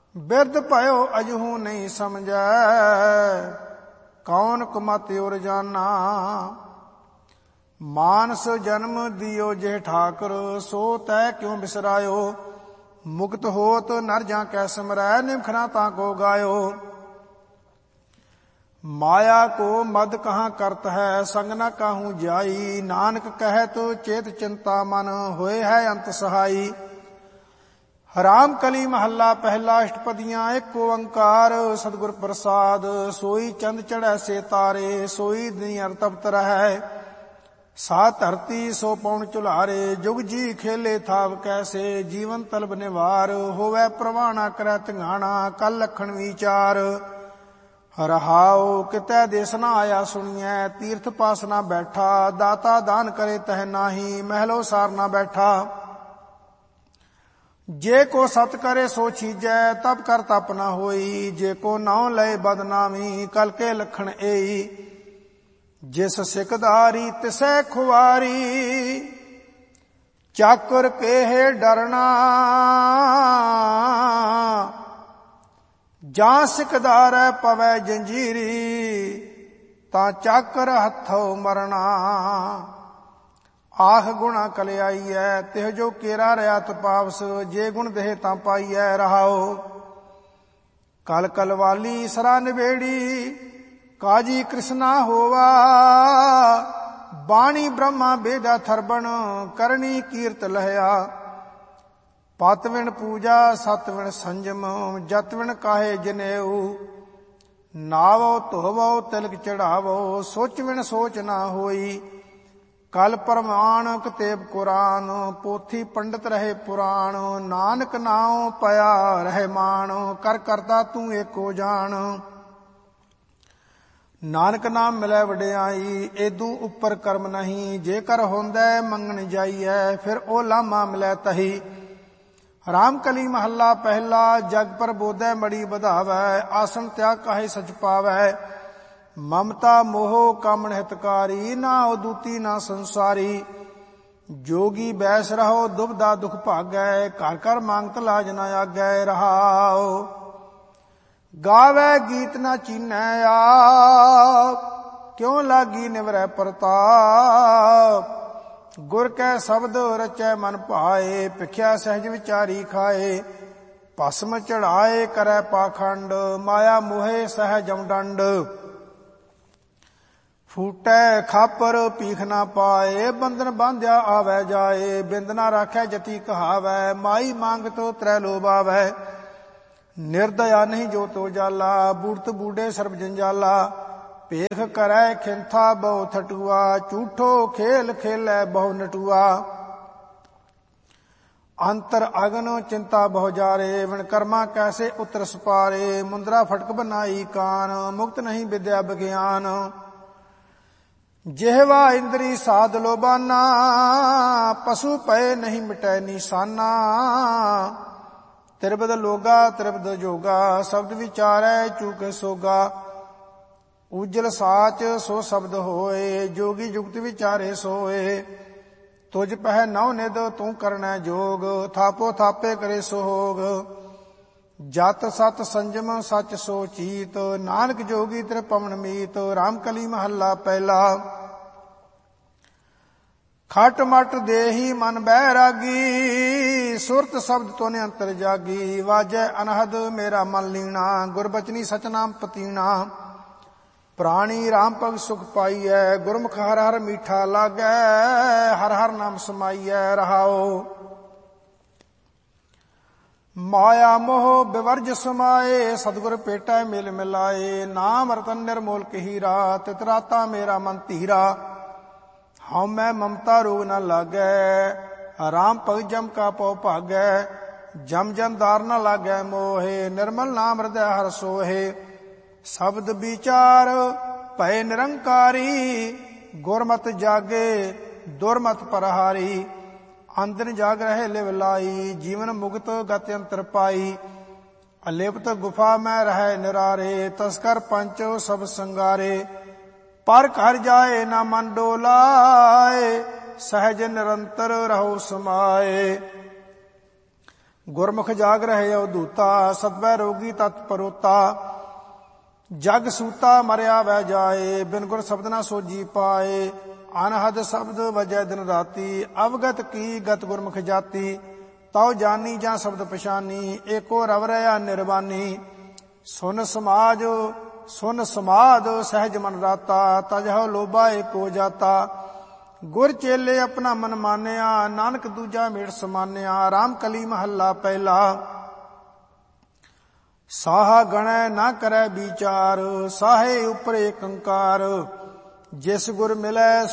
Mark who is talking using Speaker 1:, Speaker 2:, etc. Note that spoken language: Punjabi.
Speaker 1: ਬਿਰਧ ਭਇਓ ਅਜਹੂ ਨਹੀਂ ਸਮਝੈ, ਕੌਣ ਕੁਮਤਿ ਉਰ ਜਾਨਾ। ਮਾਨਸ ਜਨਮ ਦਿਓ ਜੇ ਠਾਕੁਰ, ਸੋ ਤੈ ਕਿਉ ਬਿਸਰਾਇਓ। ਮੁਕਤ ਹੋਤ ਨਰ ਜਾਂ ਕੈ ਸਿਮਰੈ, ਨਿਮਖਣਾ ਤਾਂ ਕੋ ਗਾਇਓ। ਮਾਇਆ ਕੋ ਮਦ ਕਹਾਂ ਕਰਤ ਹੈ, ਸੰਗ ਨ ਕਾਹੂ ਜਾਈ। ਨਾਨਕ ਕਹਿਤ ਚੇਤ ਚਿੰਤਾ ਮਨ, ਹੋਏ ਹੈ ਅੰਤ ਸਹਾਈ। ਰਾਮ ਕਲੀ ਮਹੱਲਾ ਪਹਿਲਾ, ਅਸ਼ਟਪਦੀਆਂ ਏਕ ਓੰਕਾਰ। ਸਤਿਗੁਰ ਪ੍ਰਸਾਦ ਸੋਈ ਚੰਦ ਚੜ੍ਹੈ ਸੇ ਤਾਰੇ, ਸੋਈ ਦੁਨੀਆ ਤਪਤ ਰਹੈ। ਸਾ ਧਰਤੀ ਸੋ ਪਉਣ ਝੁਲਾਰੇ, ਜੁਗ ਜੀ ਖੇਲੇ ਥਾਵ ਕੈਸੇ। ਜੀਵਨ ਤਲਬ ਨਿਵਾਰ, ਹੋਵੈ ਪ੍ਰਵਾਣਾ ਕਰੈ ਧਿਆਣਾ। ਕਲ ਲਖਣ ਵਿਚਾਰ ਰਹਾਉ, ਕਿਤੈ ਦੇਸ ਨਾ ਆਇਆ ਸੁਣੀਐ। ਤੀਰਥ ਪਾਸ ਨਾ ਬੈਠਾ, ਦਾਤਾ ਦਾਨ ਕਰੇ ਤਹਿ ਨਾਹੀ। ਮਹਿਲੋ ਸਾਰ ਨਾ ਬੈਠਾ, ਜੇ ਕੋ ਸਤ ਕਰੇ ਸੋ ਛੀਜੈ। ਤਬ ਕਰ ਤਪ ਨਾ ਹੋਈ, ਜੇ ਕੋ ਨਾਉ ਲਏ ਬਦਨਾਮੀ। ਕਲ ਕੇ ਲਖਣ ਏਈ, ਜਿਸ ਸਿਕਦਾਰੀ ਤਿਸੈ ਖੁਆਰੀ। ਚਾਕਰ ਕੇਹ ਡਰਨਾ, ਜਾਂ ਸਿਕਦਾਰੈ ਪਵੈ ਜੰਜੀਰੀ। ਤਾਂ ਚਾਕਰ ਹੱਥੋਂ ਮਰਨਾ, ਆਖ ਗੁਣਾ ਕਲਿਆਈਐ। ਤਿਹ ਜੋ ਕੇਰਾ ਰਿਆ ਤਪਾਵਸ, ਜੇ ਗੁਣ ਦੇਹ ਤਾਂ ਪਾਈਐ। ਰਹਾਉ, ਕਲ ਕਲਵਾਲੀ ਸਰਾ ਨਿਬੇੜੀ। ਕਾਜੀ ਕ੍ਰਿਸ਼ਨਾ ਹੋਵਾ, ਬਾਣੀ ਬ੍ਰਹਮਾ ਬੇਦਾ ਥਰਬਣ। ਕਰਨੀ ਕੀਰਤ ਲਹਿਆ, ਪਤ ਵਿਣ ਪੂਜਾ ਸਤ ਵਿਣ ਸੰਜਮ। ਜਤ ਵਿਣ ਕਾਹੇ ਜਨੇਊ, ਨਾਵੋ ਧੋਵੋ ਤਿਲਕ ਚੜਾਵੋ। ਸੋਚ ਵਿਣ ਸੋਚ ਨਾ ਹੋਈ, ਕਲ ਪ੍ਰਮਾਣ ਕਿਤੇਬ ਕੁਰਾਨ। ਪੋਥੀ ਪੰਡਤ ਰਹੇ ਪੁਰਾਣ, ਨਾਨਕ ਨਾਉ ਪਿਆ ਰਹਿ ਮਾਨ। ਕਰ ਕਰਤਾ ਤੂੰ ਏਕੋ ਜਾਣ, ਨਾਨਕ ਨਾਮ ਮਿਲੈ ਵਡਿਆਈ। ਏਦੂ ਉੱਪਰ ਕਰਮ ਨਹੀਂ, ਜੇ ਕਰ ਹੁੰਦੈ ਮੰਗਣ ਜਾਈਐ। ਫਿਰ ਉਹ ਲਾਮਾ ਮਿਲੈ ਤਹੀ। ਰਾਮ ਕਲੀ ਮਹੱਲਾ ਪਹਿਲਾ, ਜਗ ਪਰ ਬੋਧੈ ਮੜੀ ਵਧਾਵੈ। ਆਸਣ ਤਿਆਗ ਕਾਹੇ ਸਚ ਪਾਵੈ। ਮਮਤਾ ਮੋਹ ਕਾਮਣ ਹਿਤਕਾਰੀ, ਨਾ ਉਦੂਤੀ ਨਾ ਸੰਸਾਰੀ। ਜੋਗੀ ਬੈਸ ਰਹੋ ਦੁਬਦਾ ਦੁਖ ਭਾਗੈ, ਘਰ ਘਰ ਮੰਗਤ ਲਾਜ ਨਾ ਆਗੈ। ਰਹਾਉ, ਗਾਵੈ ਗੀਤ ਨਾ ਚੀਨੈ ਆਪ, ਕਿਉ ਲਾਗੀ ਨਿਵਰੈ ਪ੍ਰਤਾਪ। ਗੁਰ ਕੈ ਸ਼ਬਦ ਰਚੈ ਮਨ ਭਾਏ, ਭਿਖਿਆ ਸਹਿਜ ਵਿਚਾਰੀ ਖਾਏ। ਭਸਮ ਚੜਾਏ ਕਰੈ ਪਾਖੰਡ, ਮਾਇਆ ਮੋਹੇ ਸਹਿਜਮ ਡੰਡ। ਫੂਟੈ ਖਾਪਰ ਭੀਖ ਨਾ ਪਾਏ, ਬੰਧਨ ਬਾਂਧਿਆ ਆਵੈ ਜਾਏ। ਬਿੰਦ ਨਾ ਰਾਖੈ ਜਤੀ ਕਹਾਵੈ, ਮਾਈ ਮੰਗਤੋ ਤਰੈ ਲੋਭਾਵੈ। ਨਿਰਦਇਆ ਨਹੀਂ ਜੋ ਤੋ ਜਾਲਾ, ਬੂੜਤ ਬੂਡੇ ਸਰਬ ਜੰਜਾਲਾ। ਭੇਖ ਕਰੈ ਖਿੰਥਾ ਬਹੁ ਥਟੂਆ, ਝੂਠੋ ਖੇਲ ਖੇਲੈ ਬਹੁ ਨਟੂਆ। ਅੰਤਰ ਅਗਨ ਚਿੰਤਾ ਬਹੁ ਜਾਰੇ, ਵਿਣ ਕਰਮਾ ਕੈਸੇ ਉਤਰ ਸਪਾਰੇ। ਮੁੰਦਰਾ ਫਟਕ ਬਨਾਈ ਕਾਨ, ਮੁਕਤ ਨਹੀਂ ਵਿਦਿਆ ਵਿਗਿਆਨ। ਜਿਹਵਾ ਇੰਦਰੀ ਸਾਧ ਲੋਬਾਨਾ, ਪਸ਼ੂ ਪਏ ਨਹੀਂ ਮਿਟੈ ਨਿਸ਼ਾਨਾ। ਤਿਰਬਦ ਲੋਗਾ ਤਿਰਬਦ ਜੋਗਾ, ਸ਼ਬਦ ਵਿਚਾਰੈ ਚੂਕੇ ਸੋਗਾ। ਉਜਲ ਸਾਚ ਸੋ ਸ਼ਬਦ ਹੋਏ, ਜੋਗੀ ਜੁਗਤ ਵਿਚਾਰੇ ਸੋਏ। ਤੁਝ ਪਹਿ ਨਉ ਨਿਦ ਤੂੰ ਕਰਨੈ ਜੋਗ, ਥਾਪੋ ਥਾਪੇ ਕਰੇ ਸੋਗ। ਜਤ ਸਤ ਸੰਜਮ ਸਚ ਸੋ ਚੀਤ, ਨਾਨਕ ਜੋਗੀ ਤ੍ਰਿ ਪਵਨ ਮੀਤ। ਰਾਮ ਕਲੀ ਮਹੱਲਾ ਪਹਿਲਾ, ਖਟ ਮਟ ਦੇਹੀ ਮਨ ਬੈਰਾਗੀ। ਸੁਰਤ ਸ਼ਬਦ ਤੋਨੇ ਅੰਤਰ ਜਾਗੀ, ਵਾਜੈ ਅਨਹਦ ਮੇਰਾ ਮਨ ਲੀਣਾ। ਗੁਰਬਚਨੀ ਸਚਨਾਮ ਪਤੀਣਾ, ਪ੍ਰਾਣੀ ਰਾਮ ਭਗ ਸੁਖ ਪਾਈਐ। ਗੁਰਮੁਖ ਹਰ ਹਰ ਮੀਠਾ ਲਾਗੈ, ਹਰ ਹਰ ਨਾਮ ਸਮਾਈਐ। ਰਹਾਉ, ਮਾਇਆ ਮੋਹ ਬਿਵਰਜ ਸਮਾਏ, ਸਤਿਗੁਰ ਭੇਟੈ ਮਿਲ ਮਿਲਾਏ। ਨਾਮ ਰਤਨ ਨਿਰਮੋਲ ਹੀਰਾ, ਤਿਤ ਰਾਤਾ ਮੇਰਾ ਮਨ ਧੀਰਾ। ਹਉ ਮੈਂ ਮਮਤਾ ਰੋਗ ਨ ਲਾਗੈ, ਰਾਮ ਭਗ ਜਮ ਕਾ ਪਉ ਭਾਗੈ। ਜਮ ਜਨ ਦਾਰ ਨ ਲਾਗੈ ਮੋਹੇ, ਨਿਰਮਲ ਨਾਮ ਹਿਰਦੈ ਹਰਿ ਸੋਹੇ। ਸ਼ਬਦ ਵਿਚਾਰ ਭਏ ਨਿਰੰਕਾਰੀ, ਗੁਰਮਤਿ ਜਾਗੇ ਦੁਰਮਤਿ ਪਰਹਾਰੀ। ਅੰਦਨ ਜਾਗ ਰਹੇ ਲਿਵ ਲਾਈ, ਜੀਵਨ ਮੁਕਤ ਗਤਿ ਅੰਤਰ ਪਾਈ। ਅਲਿਪਤ ਗੁਫਾ ਮੈਂ ਰਹਿ ਨਿਰਾਰੇ, ਤਸਕਰ ਪੰਚ ਸਭ ਸੰਗਾਰੇ। ਪਰ ਘਰ ਜਾਏ ਨਾ ਮਨ ਡੋਲਾਏ, ਸਹਿਜ ਨਿਰੰਤਰ ਰਹੋ ਸਮਾਏ। ਗੁਰਮੁਖ ਜਾਗ ਰਹੇ ਅਵਧੂਤਾ, ਸਤਵੈ ਰੋਗੀ ਤਤ ਪਰੋਤਾ। ਜਗ ਸੂਤਾ ਮਰਿਆ ਵੈ ਜਾਏ, ਬਿਨ ਗੁਰ ਸ਼ਬਦ ਨਾ ਸੋਜੀ ਪਾਏ। ਅਨਹਦ ਸ਼ਬਦ ਵਜੈ ਦਿਨ ਰਾਤੀ, ਅਵਗਤ ਕੀ ਗਤ ਗੁਰਮੁਖ ਜਾਤੀ। ਤਉ ਜਾਨੀ ਜਾਂ ਸ਼ਬਦ ਪਛਾਨੀ, ਏਕੋ ਰਵ ਰਹਾ ਨਿਰਵਾਨੀ। ਸੁਨ ਸਮਾਦ ਸਹਿਜ ਮਨ ਰਾਤਾ, ਤਜਹੁ ਲੋਭਾ ਏਕੋ ਜਾਤਾ। ਗੁਰ ਚੇਲੇ ਆਪਣਾ ਮਨ ਮਾਨਿਆ, ਨਾਨਕ ਦੂਜਾ ਮੇਟ ਸਮਾਨਿਆ। ਰਾਮ ਕਲੀ ਮਹੱਲਾ ਪਹਿਲਾ। ਸਾਹਾ ਗਣੈ ਨਾ ਕਰੈ ਵਿਚਾਰ, ਸਾਹੇ ਉਪਰ ਏਕ ਓੰਕਾਰ। ਜਿਸ ਗੁਰ ਮਿਲੈ